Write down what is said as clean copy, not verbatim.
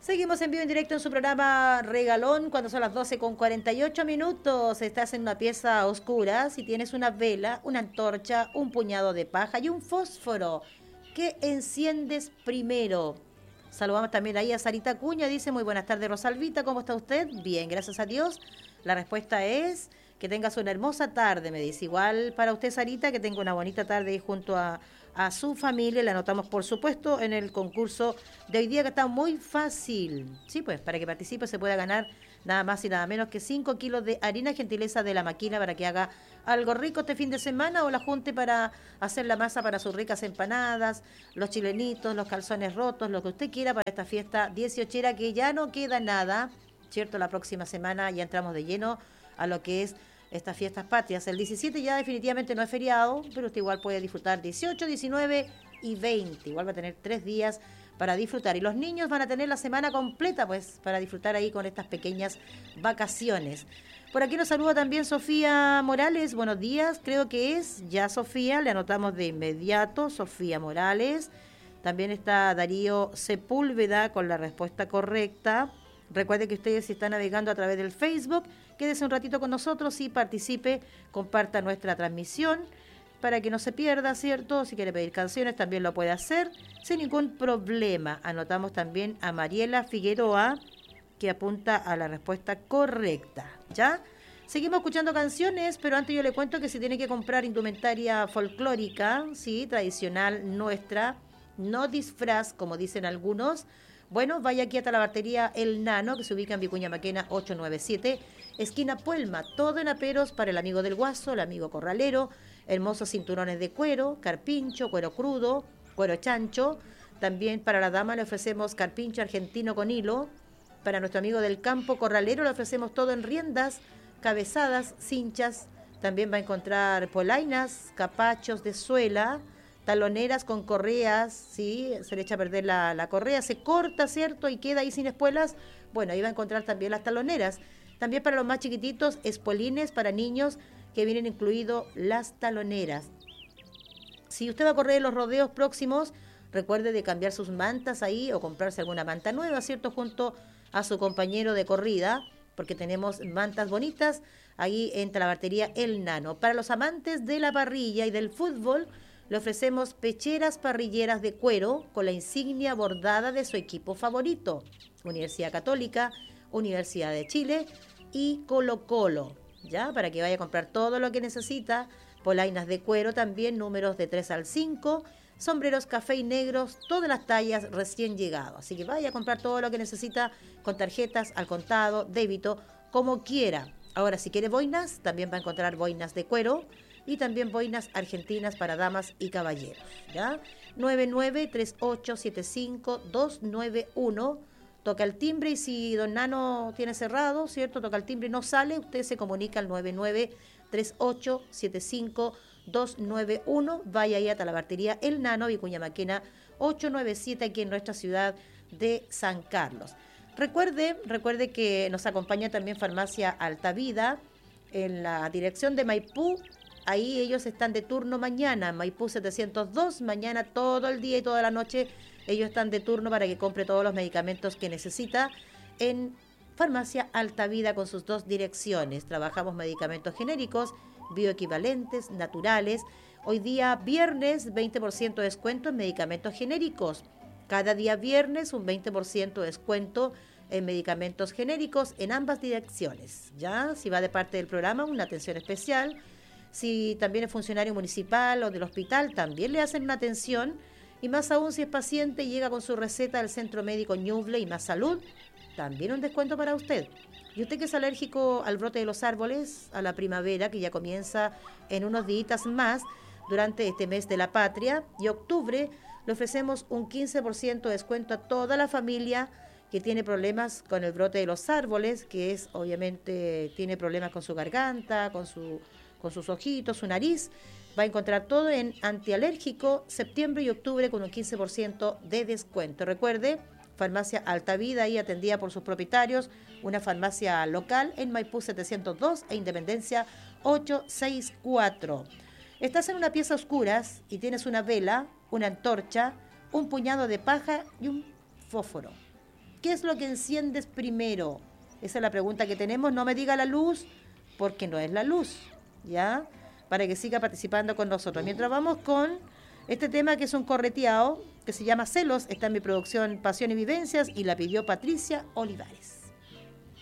Seguimos en vivo en directo en su programa Regalón cuando son las 12:48. Estás en una pieza oscura. Si tienes una vela, una antorcha, un puñado de paja y un fósforo, ¿qué enciendes primero? Saludamos también ahí a Sarita Cuña. Dice, muy buenas tardes, Rosalvita. ¿Cómo está usted? Bien, gracias a Dios. La respuesta es que tengas una hermosa tarde, me dice. Igual para usted, Sarita, que tenga una bonita tarde ahí junto a su familia. La anotamos, por supuesto, en el concurso de hoy día, que está muy fácil. Sí, pues, para que participe se pueda ganar nada más y nada menos que 5 kilos de harina, gentileza de La Maquina, para que haga algo rico este fin de semana o la junte para hacer la masa para sus ricas empanadas, los chilenitos, los calzones rotos, lo que usted quiera para esta fiesta 18, que ya no queda nada, ¿cierto? La próxima semana ya entramos de lleno a lo que es estas fiestas patrias. El 17 ya definitivamente no es feriado, pero usted igual puede disfrutar 18, 19 y 20. Igual va a tener 3 días para disfrutar. Y los niños van a tener la semana completa, pues, para disfrutar ahí con estas pequeñas vacaciones. Por aquí nos saluda también Sofía Morales. Buenos días, creo que es ya Sofía. Le anotamos de inmediato, Sofía Morales. También está Darío Sepúlveda con la respuesta correcta. Recuerde que ustedes, si están navegando a través del Facebook, quédese un ratito con nosotros y participe, comparta nuestra transmisión para que no se pierda, ¿cierto? Si quiere pedir canciones también lo puede hacer sin ningún problema. Anotamos también a Mariela Figueroa, que apunta a la respuesta correcta, ¿ya? Seguimos escuchando canciones, pero antes yo le cuento que si tiene que comprar indumentaria folclórica, sí, tradicional nuestra, no disfraz, como dicen algunos, bueno, vaya aquí hasta la batería El Nano, que se ubica en Vicuña Maquena 897, esquina Puelma, todo en aperos para el amigo del guaso, el amigo corralero, hermosos cinturones de cuero, carpincho, cuero crudo, cuero chancho. También para la dama le ofrecemos carpincho argentino con hilo. Para nuestro amigo del campo corralero le ofrecemos todo en riendas, cabezadas, cinchas. También va a encontrar polainas, capachos de suela, taloneras con correas, ¿sí? Se le echa a perder la correa, se corta, ¿cierto? Y queda ahí sin espuelas. Bueno, ahí va a encontrar también las taloneras. También para los más chiquititos, espolines para niños, que vienen incluidos las taloneras. Si usted va a correr los rodeos próximos, recuerde de cambiar sus mantas ahí o comprarse alguna manta nueva, ¿cierto? Junto a su compañero de corrida, porque tenemos mantas bonitas. Ahí entra la batería El Nano. Para los amantes de la parrilla y del fútbol, le ofrecemos pecheras parrilleras de cuero con la insignia bordada de su equipo favorito. Universidad Católica, Universidad de Chile y Colo-Colo, ¿ya? Para que vaya a comprar todo lo que necesita. Polainas de cuero también, números de 3 al 5, sombreros café y negros, todas las tallas recién llegados. Así que vaya a comprar todo lo que necesita con tarjetas, al contado, débito, como quiera. Ahora, si quiere boinas, también va a encontrar boinas de cuero y también boinas argentinas para damas y caballeros, ¿ya? 993875-291. Toca el timbre y si don Nano tiene cerrado, ¿cierto? Toca el timbre y no sale, usted se comunica al 993875-291. Vaya ahí hasta la batería El Nano, Vicuña Maquena 897, aquí en nuestra ciudad de San Carlos. Recuerde que nos acompaña también Farmacia Altavida en la dirección de Maipú. Ahí ellos están de turno mañana, Maipú 702, mañana todo el día y toda la noche. Ellos están de turno para que compre todos los medicamentos que necesita en Farmacia Altavida con sus 2 direcciones. Trabajamos medicamentos genéricos, bioequivalentes, naturales. Hoy día viernes 20% de descuento en medicamentos genéricos. Cada día viernes un 20% de descuento en medicamentos genéricos en ambas direcciones. ¿Ya? Si va de parte del programa, una atención especial. Si también es funcionario municipal o del hospital, también le hacen una atención. Y más aún si es paciente y llega con su receta del Centro Médico Ñuble y Más Salud, también un descuento para usted. Y usted que es alérgico al brote de los árboles, a la primavera, que ya comienza en unos días más, durante este mes de la patria y octubre, le ofrecemos un 15% de descuento a toda la familia que tiene problemas con el brote de los árboles, que es, obviamente, tiene problemas con su garganta, con sus ojitos, su nariz. Va a encontrar todo en antialérgico, septiembre y octubre con un 15% de descuento. Recuerde, Farmacia Altavida, ahí atendida por sus propietarios, una farmacia local en Maipú 702 e Independencia 864. Estás en una pieza oscura y tienes una vela, una antorcha, un puñado de paja y un fósforo. ¿Qué es lo que enciendes primero? Esa es la pregunta que tenemos. No me diga la luz, porque no es la luz, ¿ya? Para que siga participando con nosotros. Mientras vamos con este tema que es un correteado, que se llama Celos, está en mi producción Pasión y Vivencias y la pidió Patricia Olivares.